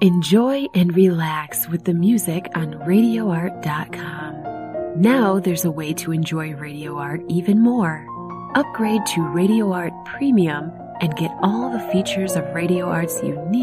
Enjoy and relax with the music on RadioArt.com. Now there's a way to enjoy Radio Art even more. Upgrade to Radio Art Premium and get all the features of Radio Art's unique